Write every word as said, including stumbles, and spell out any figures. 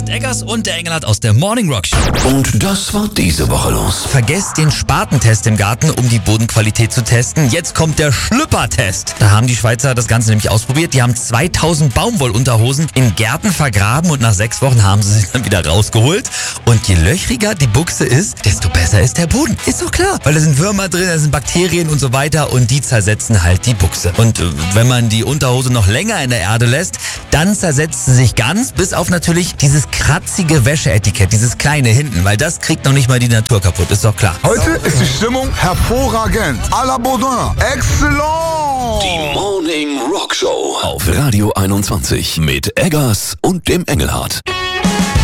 mit Eggers und der Engelhardt aus der Morning Rock Show. Und das war diese Woche los. Vergesst den Spatentest im Garten, um die Bodenqualität zu testen. Jetzt kommt der Schlüppertest. Da haben die Schweizer das Ganze nämlich ausprobiert. Die haben zweitausend Baumwollunterhosen in Gärten vergraben und nach sechs Wochen haben sie sie dann wieder rausgeholt. Und je löchriger die Buchse ist, desto besser ist der Boden. Ist doch klar, weil da sind Würmer drin, da sind Bakterien und so weiter und die zersetzen halt die Buchse. Und äh, wenn man die Unterhose noch länger in der Erde lässt, dann zersetzt sie sich ganz, bis auf natürlich dieses kratzige Wäscheetikett, dieses kleine hinten, weil das kriegt noch nicht mal die Natur kaputt, ist doch klar. Heute ist die Stimmung hervorragend. À la Baudin. Excellent. Die Morning Rock Show auf Radio einundzwanzig mit Eggers und dem Engelhardt.